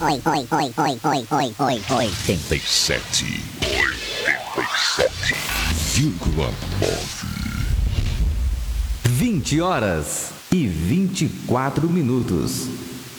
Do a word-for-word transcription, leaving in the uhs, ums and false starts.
oi, oi, oi, oi, oi, oi, oi, oitenta e sete. oitenta e sete vírgula nove. vinte horas e vinte e quatro minutos.